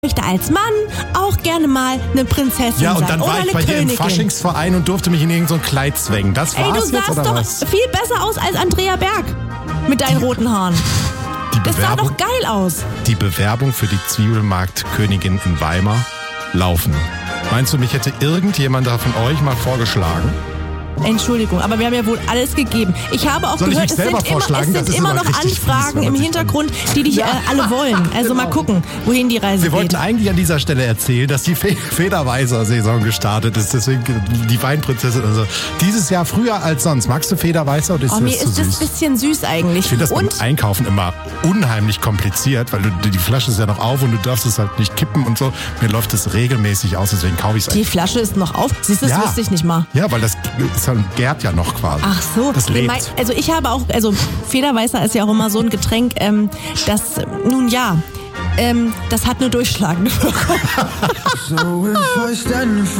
möchte als Mann auch gerne mal eine Prinzessin sein. Ja, und dann oder war ich eine bei dir im Königin. Faschingsverein und durfte mich in irgendein so ein Kleid zwängen. Das Ey, war's du jetzt, sahst oder doch was? viel besser aus als Andrea Berg mit deinen roten Haaren. Das sah doch geil aus. Die Bewerbung für die Zwiebelmarktkönigin in Weimar laufen. Meinst du, mich hätte irgendjemand da von euch mal vorgeschlagen? Entschuldigung, aber wir haben ja wohl alles gegeben. Ich habe auch Soll ich gehört, mich selber vorschlagen? es Das sind ist immer aber noch richtig Anfragen fies, wenn im man sich Hintergrund, die dich alle wollen. Also mal gucken, wohin die Reise Wir wollten geht. eigentlich an dieser Stelle erzählen, dass die Federweißer-Saison gestartet ist. Deswegen die Weinprinzessin. Also dieses Jahr früher als sonst. Magst du Federweißer oder ist Oh, mir das zu ist das süß? ein bisschen süß eigentlich. Ich finde das beim Und Einkaufen immer unheimlich kompliziert, weil die Flasche ist ja noch auf und du darfst es halt nicht kippen und so. Mir läuft es regelmäßig aus, deswegen kaufe ich es die Flasche ist noch auf. Siehst du, das wusste ich nicht mal. Ja, weil das gärt ja noch quasi. Ach so. Das lebt. Also ich habe auch, Federweißer ist ja auch immer so ein Getränk, das, nun ja, das hat eine durchschlagende Wirkung.